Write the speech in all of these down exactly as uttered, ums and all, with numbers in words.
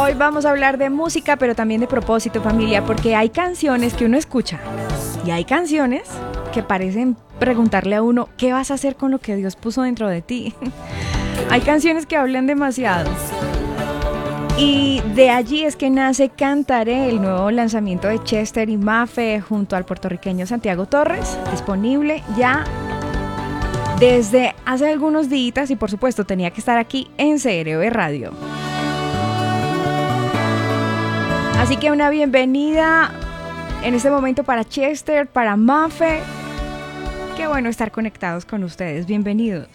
Hoy vamos a hablar de música, pero también de propósito, familia, porque hay canciones que uno escucha y hay canciones que parecen preguntarle a uno, ¿qué vas a hacer con lo que Dios puso dentro de ti? Hay canciones que hablan demasiado. Y de allí es que nace Cantaré, el nuevo lanzamiento de Chester y Mafe junto al puertorriqueño Santiago Torres, disponible ya desde hace algunos días y por supuesto tenía que estar aquí en C R V Radio. Así que una bienvenida en este momento para Chester, para Mafe. Qué bueno estar conectados con ustedes, bienvenidos.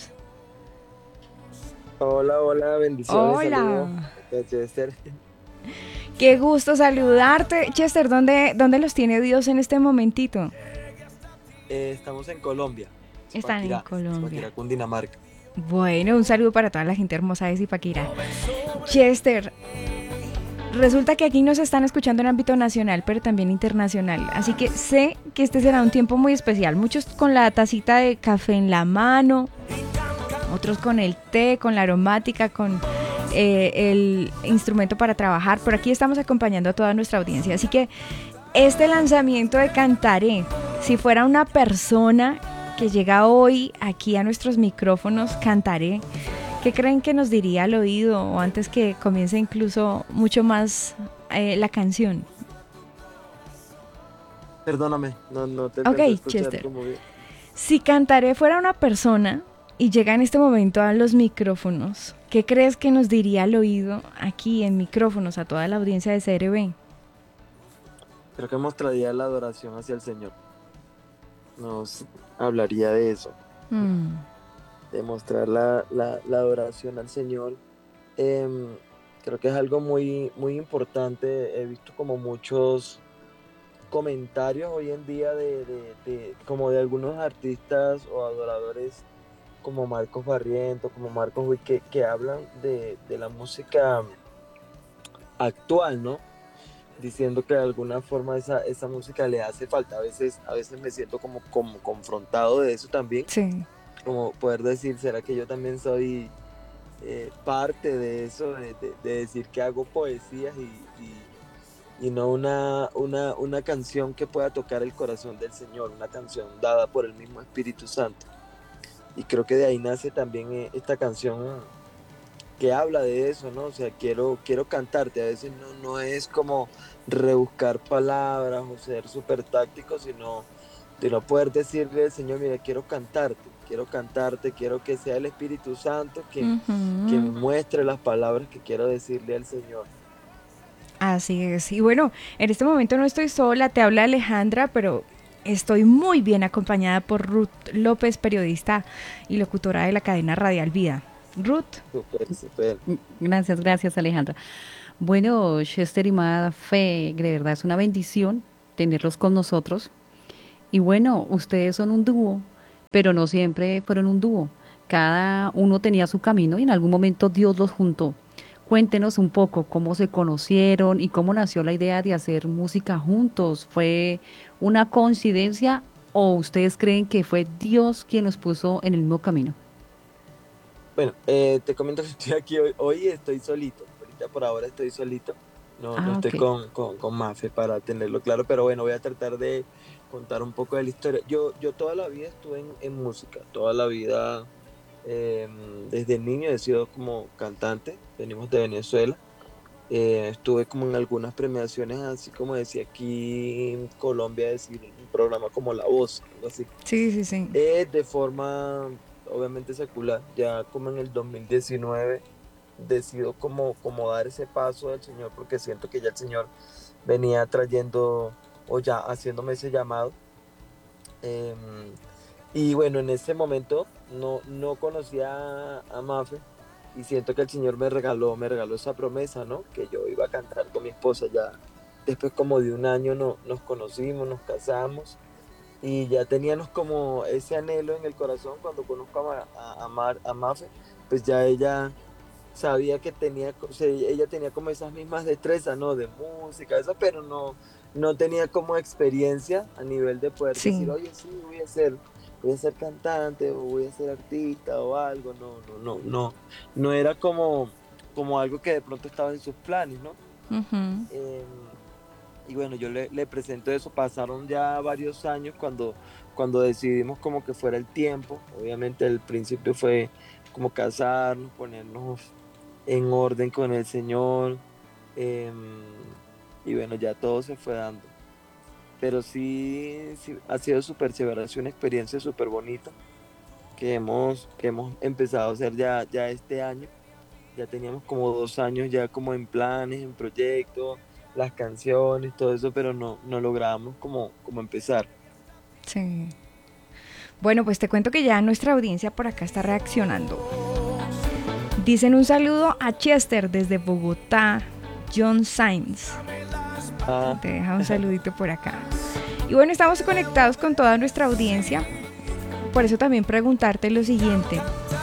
Hola, hola, bendiciones. Hola. Saludos. Chester. Qué gusto saludarte. Chester, ¿dónde, dónde los tiene Dios en este momentito? Eh, estamos en Colombia. Están Zipaquirá, en Colombia. Zipaquirá, Cundinamarca. Bueno, un saludo para toda la gente hermosa de Zipaquirá. Chester, resulta que aquí nos están escuchando en ámbito nacional, pero también internacional. Así que sé que este será un tiempo muy especial. Muchos con la tacita de café en la mano, otros con el té, con la aromática, con eh, el instrumento para trabajar. Por aquí estamos acompañando a toda nuestra audiencia. Así que este lanzamiento de Cantaré, si fuera una persona que llega hoy aquí a nuestros micrófonos, Cantaré, ¿qué creen que nos diría al oído o antes que comience incluso mucho más eh, la canción? Perdóname, no, no te Ok, alcancé a escuchar Chester. como bien. Si Cantaré fuera una persona y llega en este momento a los micrófonos, ¿qué crees que nos diría al oído aquí en micrófonos a toda la audiencia de C R V? Creo que mostraría la adoración hacia el Señor. Nos hablaría de eso, Mm. de mostrar la, la, la adoración al Señor. Eh, creo que es algo muy, muy importante. He visto como muchos comentarios hoy en día de, de, de como de algunos artistas o adoradores como Marcos Barrientos, como Marcos Witt, que, que hablan de, de la música actual, ¿no? Diciendo que de alguna forma esa, esa música le hace falta. A veces, a veces me siento como, como confrontado de eso también, Sí. como poder decir, ¿será que yo también soy eh, parte de eso, de, de, de decir que hago poesías y, y, y no una, una, una canción que pueda tocar el corazón del Señor, una canción dada por el mismo Espíritu Santo? Y creo que de ahí nace también eh, esta canción que habla de eso, ¿no? O sea, quiero, quiero cantarte. A veces no, no es como rebuscar palabras o ser súper táctico, sino de no poder decirle al Señor, mira, quiero cantarte, quiero cantarte, quiero que sea el Espíritu Santo quien, quien me Uh-huh. muestre las palabras que quiero decirle al Señor. Así es. Y bueno, en este momento no estoy sola, te habla Alejandra, pero estoy muy bien acompañada por Ruth López, periodista y locutora de la cadena Radial Vida. Ruth. Súper, súper. Gracias, gracias Alejandra. Bueno, Chester y Mafe, de verdad es una bendición tenerlos con nosotros. Y bueno, ustedes son un dúo, pero no siempre fueron un dúo. Cada uno tenía su camino y en algún momento Dios los juntó. Cuéntenos un poco cómo se conocieron y cómo nació la idea de hacer música juntos. ¿Fue una coincidencia o ustedes creen que fue Dios quien los puso en el mismo camino? Bueno, eh, te comento que estoy aquí hoy, hoy estoy solito, ahorita por ahora estoy solito, no, no Ah, estoy ok. con, con, con Mafe para tenerlo claro, pero bueno, voy a tratar de contar un poco de la historia. Yo, yo toda la vida estuve en, en música, toda la vida, eh, desde niño he sido como cantante, venimos de Venezuela, eh, estuve como en algunas premiaciones, así como decía aquí en Colombia, decir un programa como La Voz, algo así. Sí, sí, sí. Eh, de forma obviamente secular, ya como en el dos mil diecinueve decido como, como dar ese paso del Señor porque siento que ya el Señor venía trayendo o ya haciéndome ese llamado. Eh, y bueno, en ese momento no, no conocía a Mafe y siento que el Señor me regaló, me regaló esa promesa, ¿no? Que yo iba a cantar con mi esposa ya. Después como de un año no, nos conocimos, nos casamos y ya teníamos como ese anhelo en el corazón cuando conozco a, a, a, Mar, a Mafe, pues ya ella sabía que tenía, o sea, ella tenía como esas mismas destrezas, ¿no? De música, eso, pero no, no tenía como experiencia a nivel de poder decir, Sí. oye, sí, voy a ser, voy a ser cantante o voy a ser artista o algo, no, no, no, no, no era como como algo que de pronto estaba en sus planes, ¿no? Ujú. Eh, y bueno, yo le, le presento eso, pasaron ya varios años cuando, cuando decidimos como que fuera el tiempo, obviamente el principio fue como casarnos, ponernos en orden con el Señor, eh, y bueno, ya todo se fue dando. Pero sí, sí ha sido súper chévere, ha sido una experiencia súper bonita que hemos, que hemos empezado a hacer ya, ya este año. Ya teníamos como dos años ya como en planes, en proyectos, las canciones, todo eso, pero no, no logramos como, como empezar. Sí. Bueno, pues te cuento que ya nuestra audiencia por acá está reaccionando. Dicen un saludo a Chester desde Bogotá, John Sainz. Ah, Te deja un saludito por acá. Y bueno, estamos conectados con toda nuestra audiencia. Por eso también preguntarte lo siguiente.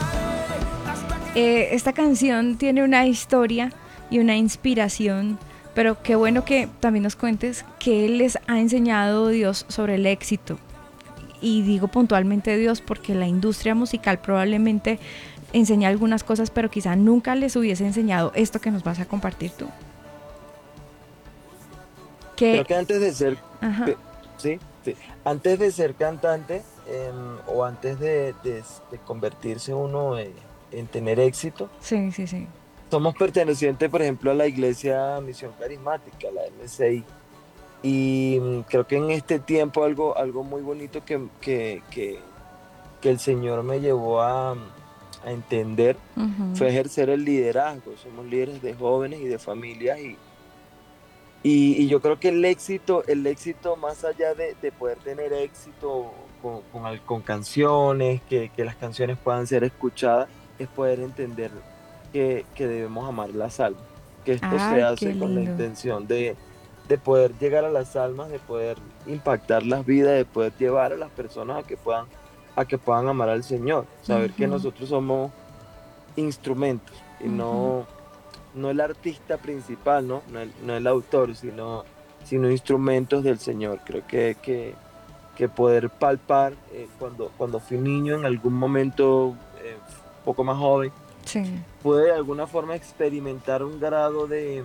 Eh, esta canción tiene una historia y una inspiración, pero qué bueno que también nos cuentes qué les ha enseñado Dios sobre el éxito. Y digo puntualmente Dios porque la industria musical probablemente enseña algunas cosas, pero quizá nunca les hubiese enseñado esto que nos vas a compartir tú. creo Que, que antes de ser, ajá, que- sí, sí, antes de ser cantante, em, o antes de, de- de convertirse uno en, en tener éxito, sí, sí, sí. somos pertenecientes, por ejemplo, a la iglesia Misión Carismática, la M C I. Y mm, creo que en este tiempo algo, algo muy bonito que, que, que, que el Señor me llevó a, a entender Uh-huh. fue ejercer el liderazgo. Somos líderes de jóvenes y de familias y, y, y yo creo que el éxito, el éxito más allá de, de poder tener éxito con, con, al- con canciones, que, que las canciones puedan ser escuchadas, es poder entender que, que debemos amar las almas, que esto se Ay, qué hace con la lindo. intención de, de poder llegar a las almas, de poder impactar las vidas, de poder llevar a las personas a que puedan, a que puedan amar al Señor, saber que Uh-huh. nosotros somos instrumentos y Uh-huh. no, no el artista principal, ¿no? No el, no el autor, sino, sino instrumentos del Señor. Creo que, que, que poder palpar, eh, cuando, cuando fui niño, en algún momento, eh, un poco más joven, Sí. pude de alguna forma experimentar un grado de,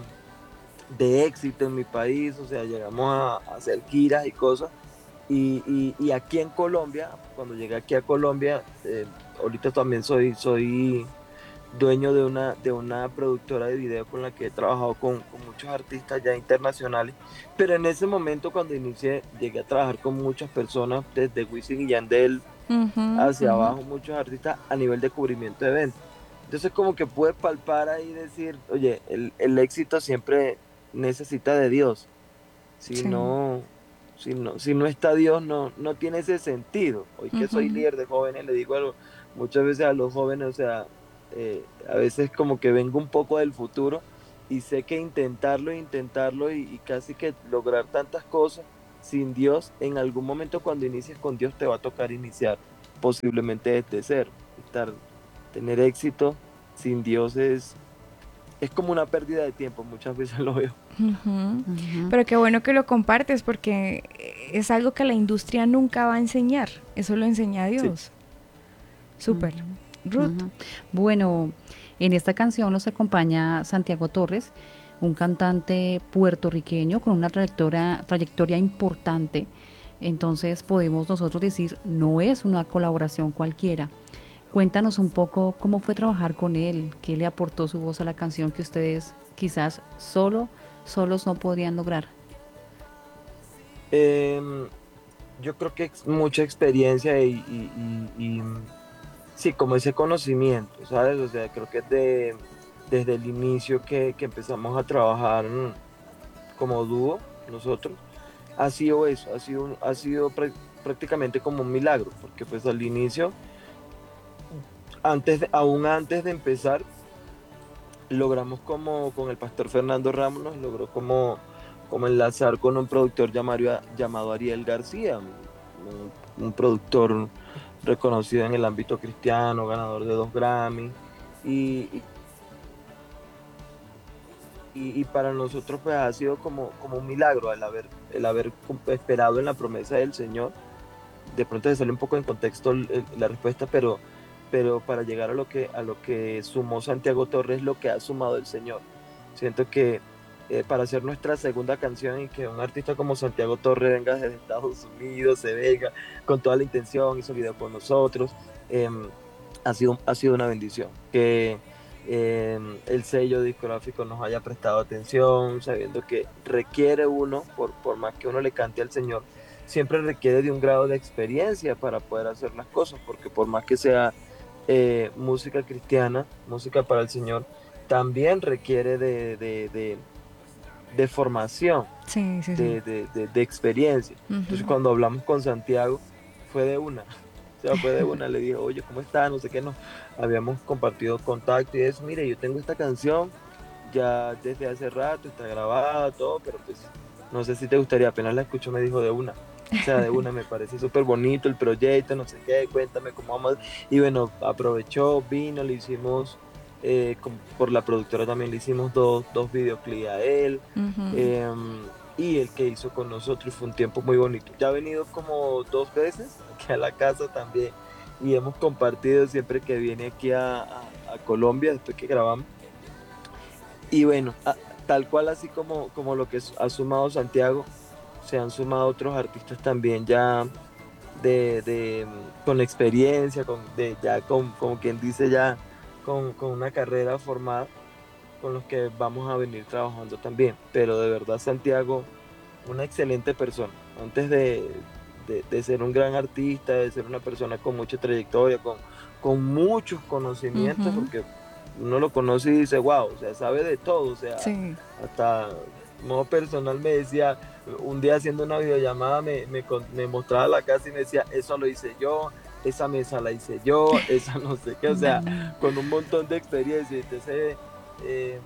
de éxito en mi país, o sea, llegamos a, a hacer giras y cosas. Y, y, y aquí en Colombia, cuando llegué aquí a Colombia, eh, ahorita también soy, soy dueño de una, de una productora de video con la que he trabajado con, con muchos artistas ya internacionales, pero en ese momento cuando inicié llegué a trabajar con muchas personas, desde Wisin y Yandel Uh-huh. hacia Uh-huh. abajo, muchos artistas a nivel de cubrimiento de eventos. Entonces como que pude palpar ahí y decir, oye, el, el éxito siempre necesita de Dios, si Sí. no... Si no, si no está Dios, no, no tiene ese sentido. Hoy que soy Uh-huh. líder de jóvenes, le digo algo, muchas veces a los jóvenes, o sea, eh, a veces como que vengo un poco del futuro y sé que intentarlo, intentarlo y, y casi que lograr tantas cosas sin Dios, en algún momento cuando inicies con Dios te va a tocar iniciar posiblemente desde cero. Estar, tener éxito sin Dios es, es como una pérdida de tiempo, muchas veces lo veo. Uh-huh. Ujú, Pero qué bueno que lo compartes porque es algo que la industria nunca va a enseñar. Eso lo enseña Sí. Dios. Súper. ujú, Ruth. ujú. Bueno, en esta canción nos acompaña Santiago Torres, un cantante puertorriqueño con una trayectoria, trayectoria importante. Entonces podemos nosotros decir, no es una colaboración cualquiera. Cuéntanos un poco cómo fue trabajar con él, qué le aportó su voz a la canción que ustedes quizás solo, solos no podrían lograr. Em, yo creo que ex- mucha experiencia y, y- y- y, mm, sí, como ese conocimiento, ¿sabes? O sea, creo que de, desde el inicio que, que empezamos a trabajar, mm, como dúo, nosotros, ha sido eso, ha sido, un- ha sido prá- prácticamente como un milagro, porque pues al inicio, antes de- aún antes de empezar, logramos como con el pastor Fernando Ramos, nos logró como, como enlazar con un productor llamado, llamado Ariel García, un, un- un productor reconocido en el ámbito cristiano, ganador de dos Grammy. Y, y, y para nosotros pues ha sido como, como un milagro el haber, el haber cum- esperado en la promesa del Señor. De pronto se sale un poco en contexto el- el- la respuesta, pero, pero para llegar a lo que, a lo que sumó Santiago Torres, lo que ha sumado el Señor. Siento que eh, para hacer nuestra segunda canción y que un artista como Santiago Torres venga desde Estados Unidos, se venga con toda la intención, hizo video con nosotros, eh, ha, sido, ha sido una bendición. Que eh, el sello discográfico nos haya prestado atención, sabiendo que requiere uno, por, por más que uno le cante al Señor, siempre requiere de un grado de experiencia para poder hacer las cosas, porque por más que sea eh, música cristiana, música para el Señor, también requiere de, de, de, de formación, Sí, sí, sí. de, de, de, de experiencia. Uh-huh. Entonces cuando hablamos con Santiago, fue de una, o sea, fue de una, le dije, oye, ¿cómo está? No sé qué, no, habíamos compartido contacto y eso, mire, yo tengo esta canción, ya desde hace rato, está grabada, todo, pero pues, no sé si te gustaría, apenas la escucho, me dijo de una. O sea, de una, me parece súper bonito el proyecto, no sé qué, cuéntame cómo vamos. Y bueno, aprovechó, vino, le hicimos, eh, con, por la productora también le hicimos dos, dos videoclips a él. Uh-huh. eh, y el que hizo con nosotros, fue un tiempo muy bonito. Ya ha venido como dos veces aquí a la casa también. Y hemos compartido siempre que viene aquí a, a, a Colombia, después que grabamos. Y bueno, a, tal cual así como, como lo que ha sumado Santiago, se han sumado otros artistas también ya de, de con experiencia, con, de, ya con, como quien dice, ya con, con una carrera formada, con los que vamos a venir trabajando también. Pero de verdad Santiago, una excelente persona. Antes de, de, de ser un gran artista, de ser una persona con mucha trayectoria, con, con muchos conocimientos, uh-huh. porque uno lo conoce y dice, wow, o sea, sabe de todo, o sea, sí. Hasta modo personal me decía, un día haciendo una videollamada me, me, me mostraba la casa y me decía, eso lo hice yo, esa mesa la hice yo, esa no sé qué, o sea, con un montón de experiencia. Entonces, eh,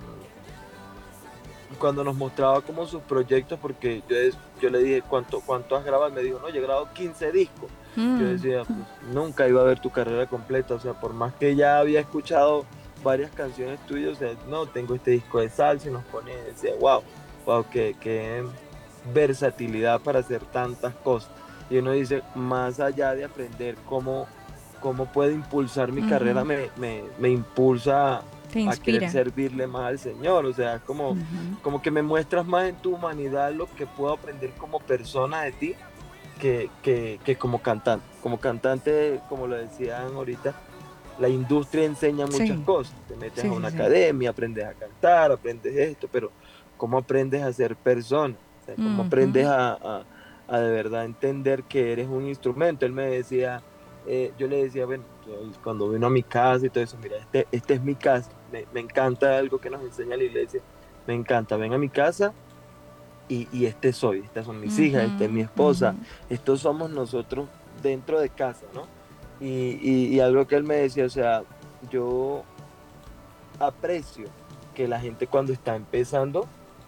cuando nos mostraba como sus proyectos, porque yo, yo le dije, ¿cuánto, ¿cuánto has grabado? Me dijo, no, yo he grabado quince discos. Mm. Yo decía, pues nunca iba a ver tu carrera completa, o sea, por más que ya había escuchado varias canciones tuyas, o sea, no, tengo este disco de salsa y nos pone, decía, wow, wow, qué, qué versatilidad para hacer tantas cosas. Y uno dice, más allá de aprender cómo, cómo puede impulsar mi uh-huh. carrera, me, me, me impulsa a querer servirle más al Señor. O sea, como, uh-huh. como que me muestras más en tu humanidad lo que puedo aprender como persona de ti que, que, que como cantante. Como cantante, como lo decían ahorita, la industria enseña muchas sí. cosas. Te metes sí, a una sí, academia, sí. aprendes a cantar, aprendes esto, pero ¿cómo aprendes a ser persona? O sea, ¿cómo uh-huh. aprendes a, a, a de verdad entender que eres un instrumento? Él me decía, eh, yo le decía, bueno, cuando vino a mi casa y todo eso, mira, este, este es mi casa, me, me encanta algo que nos enseña la iglesia, me encanta, ven a mi casa y, y este soy, estas son mis uh-huh. hijas, esta es mi esposa, uh-huh. estos somos nosotros dentro de casa, ¿no? Y, y, y algo que él me decía, o sea, yo aprecio que la gente cuando está empezando,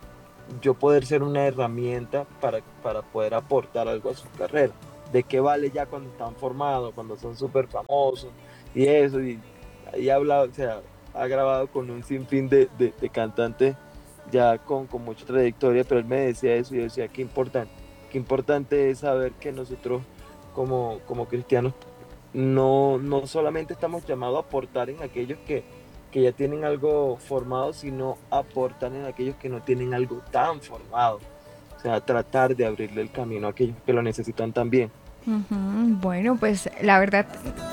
yo poder ser una herramienta para, para poder aportar algo a su carrera. ¿De qué vale ya cuando están formados, cuando son súper famosos y eso? Y, y ha hablado, o sea, ha grabado con un sinfín de, de, de cantantes ya con, con mucha trayectoria, pero él me decía eso y yo decía, qué importante, qué importante es saber que nosotros como, como cristianos no, no solamente estamos llamados a aportar en aquellos que, que ya tienen algo formado, sino aportar en aquellos que no tienen algo tan formado. O sea, tratar de abrirle el camino a aquellos que lo necesitan también. Uh-huh. Bueno, pues la verdad,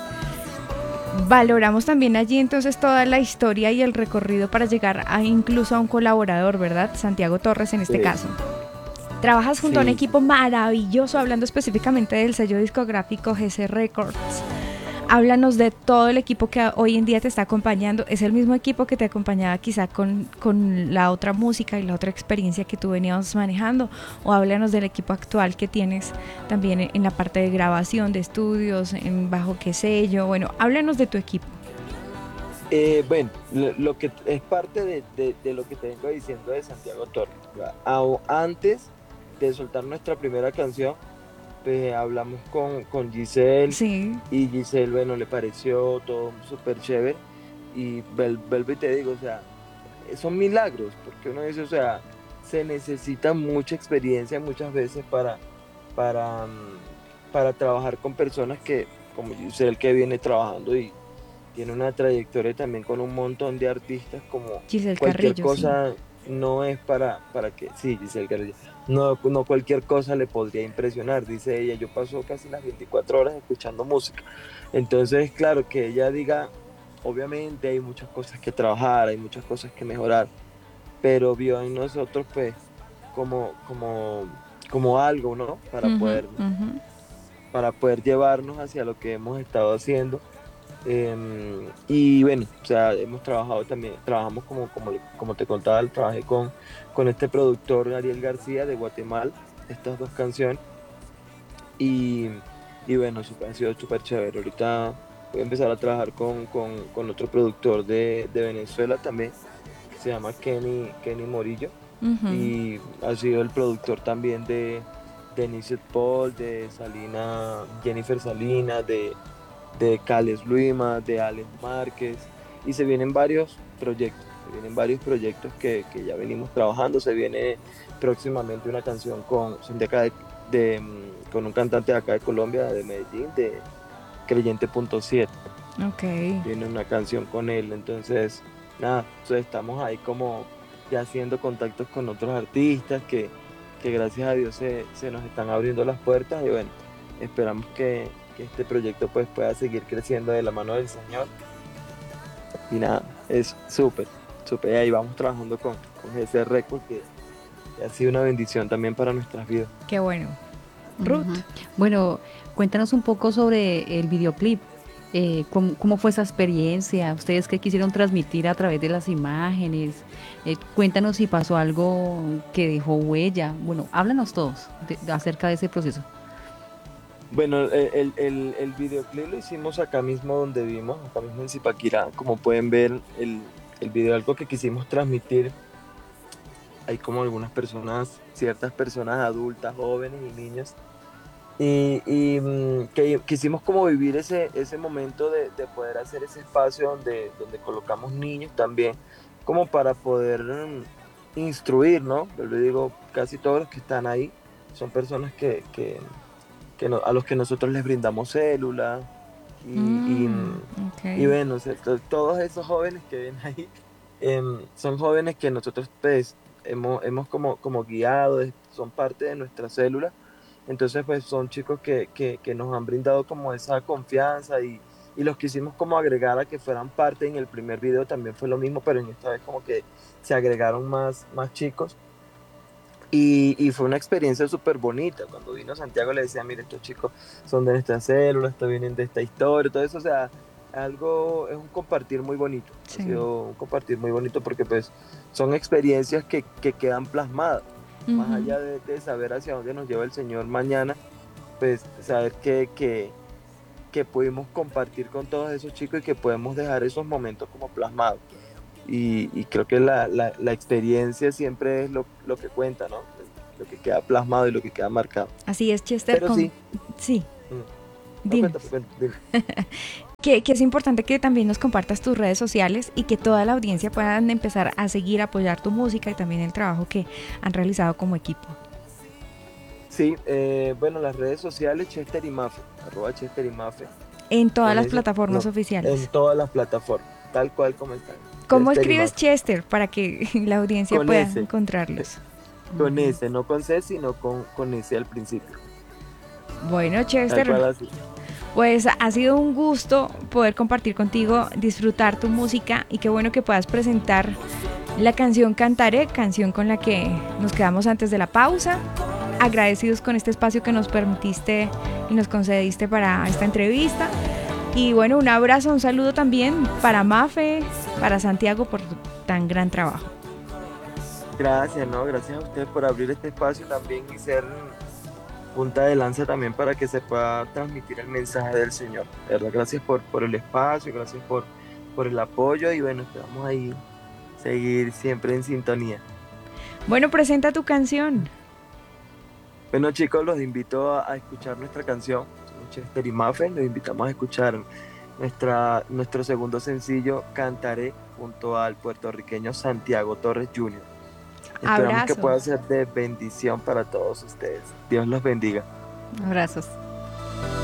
valoramos también allí entonces toda la historia y el recorrido para llegar a incluso a un colaborador, ¿verdad? Santiago Torres en este sí. caso. Trabajas junto sí. a un equipo maravilloso, hablando específicamente del sello discográfico G C Records. Háblanos de todo el equipo que hoy en día te está acompañando. ¿Es el mismo equipo que te acompañaba quizá con, con la otra música y la otra experiencia que tú venías manejando? O háblanos del equipo actual que tienes también en la parte de grabación, de estudios, en bajo qué sello. Bueno, háblanos de tu equipo. Eh, bueno, lo, lo que es parte de, de, de lo que te vengo diciendo de Santiago Torres. Antes de soltar nuestra primera canción, pues hablamos con, con Giselle sí. y Giselle, bueno, le pareció todo súper chévere y vuelvo y te digo, o sea, son milagros, porque uno dice, o sea, se necesita mucha experiencia muchas veces para, para, para trabajar con personas que, como Giselle, que viene trabajando y, tiene una trayectoria también con un montón de artistas, como Giselle cualquier Carrillo, sí. cosa no es para, para que, sí, Giselle Carrillo, no, no cualquier cosa le podría impresionar, dice ella, yo paso casi las veinticuatro horas escuchando música, entonces claro, que ella diga, obviamente hay muchas cosas que trabajar, hay muchas cosas que mejorar, pero vio en nosotros pues como, como, como algo, ¿no? Para Ujú, poder, ujú. para poder llevarnos hacia lo que hemos estado haciendo. Eh, y bueno, o sea, hemos trabajado también, trabajamos como, como, como te contaba, trabajé con, con este productor Ariel García de Guatemala, estas dos canciones, y, y bueno, super- ha sido súper chévere. Ahorita voy a empezar a trabajar con, con, con otro productor de, de Venezuela también, que se llama Kenny, Kenny Morillo, Ujú. y ha sido el productor también de, de Nicet Paul, de Salina, Jennifer Salinas, de de Cales Luima, de Alex Márquez, y se vienen varios proyectos, se vienen varios proyectos que, que ya venimos trabajando, se viene próximamente una canción con, son de acá de, de, mm, con un cantante de acá de Colombia, de Medellín, de Creyente punto siete, Ok. viene una canción con él, entonces, nada, entonces estamos ahí como ya haciendo contactos con otros artistas que, que gracias a Dios se, se nos están abriendo las puertas y bueno, esperamos que, que este proyecto pues pueda seguir creciendo de la mano del Señor y nada, es súper, súper, y ahí vamos trabajando con, con ese récord que, que ha sido una bendición también para nuestras vidas. Qué bueno. Ruth. Ujú. Bueno, cuéntanos un poco sobre el videoclip. Eh, ¿cómo, cómo fue esa experiencia? ¿Ustedes qué quisieron transmitir a través de las imágenes? Eh, cuéntanos si pasó algo que dejó huella. Bueno, háblanos todos de- de- acerca de ese proceso. Bueno, el, el, el, el videoclip lo hicimos acá mismo donde vivimos, acá mismo en Zipaquirá. Como pueden ver, el, el video, algo que quisimos transmitir, hay como algunas personas, ciertas personas adultas, jóvenes y niños, y, y mm, que quisimos como vivir ese, ese momento de, de poder hacer ese espacio donde, donde colocamos niños también, como para poder mm, instruir, ¿no? Yo le digo, casi todos los que están ahí son personas que, que que no- a los que nosotros les brindamos células y, y, Mm, mm, y ok. bueno, o sea, to- todos esos jóvenes que ven ahí em, son jóvenes que nosotros pues hemos, hemos como, como guiado, es- son parte de nuestra célula, entonces pues son chicos que, que, que nos han brindado como esa confianza y, y los quisimos como agregar a que fueran parte. En el primer video también fue lo mismo, pero en esta vez como que se agregaron más, más chicos. Y, y fue una experiencia súper bonita. Cuando vino Santiago le decía, mire, estos chicos son de nuestra célula, estos vienen de esta historia, todo eso, o sea, algo, es un compartir muy bonito. Ha Sí. sido un compartir muy bonito porque pues son experiencias que, que quedan plasmadas. Más Ujú. allá de, de saber hacia dónde nos lleva el Señor mañana, pues saber que, que, que pudimos compartir con todos esos chicos y que podemos dejar esos momentos como plasmados. Y, y creo que la, la, la experiencia siempre es lo, lo que cuenta, ¿no? Lo que queda plasmado y lo que queda marcado. Así es, Chester. Pero Con... sí, Sí, mm, no cuenta, dinos. cuenta, dime. Que, que es importante que también nos compartas tus redes sociales y que toda la audiencia puedan empezar a seguir, a apoyar tu música y también el trabajo que han realizado como equipo. Sí, eh, bueno, las redes sociales, Chester y Mafe, arroba Chester y Mafe, En todas con las ese, plataformas no, en oficiales. todas las plataformas, tal cual como están, ¿Cómo Chester y escribes Mafe, Chester para que la audiencia con pueda ese, encontrarlos? con Ujú. ese, no con C, sino con, con ese al principio, Bueno, tal Chester, cual así. pues ha sido un gusto poder compartir contigo, disfrutar tu música y qué bueno que puedas presentar la canción Cantaré, canción con la que nos quedamos antes de la pausa. Agradecidos con este espacio que nos permitiste y nos concediste para esta entrevista. Y bueno, un abrazo, un saludo también para Mafe, para Santiago por tan gran trabajo. Gracias, ¿no? Gracias a ustedes por abrir este espacio también y ser punta de lanza también para que se pueda transmitir el mensaje del Señor. De verdad, gracias por, por el espacio, gracias por, por el apoyo y bueno, esperamos ahí seguir siempre en sintonía. Bueno, presenta tu canción. Bueno chicos, los invito a, a escuchar nuestra canción, somos Chester y Mafe, los invitamos a escuchar nuestra, nuestro segundo sencillo, Cantaré, junto al puertorriqueño Santiago Torres junior Esperamos que Abrazo. pueda ser de bendición para todos ustedes. Dios los bendiga. Abrazos.